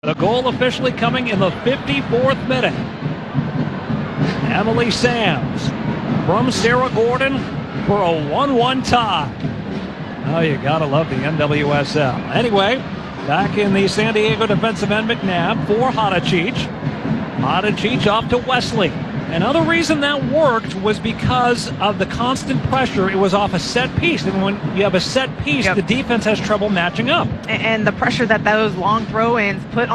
The goal officially coming in the 54th minute. Emily Sams from Sarah Gordon for a 1-1 tie. Oh, you gotta love the NWSL. Anyway, back in the San Diego defensive end, McNabb for Hadicic. Hadicic off to Wesley. Another reason that worked was because of the constant pressure. It was off a set piece. And when you have a set piece, the defense has trouble matching up. And the pressure that those long throw-ins put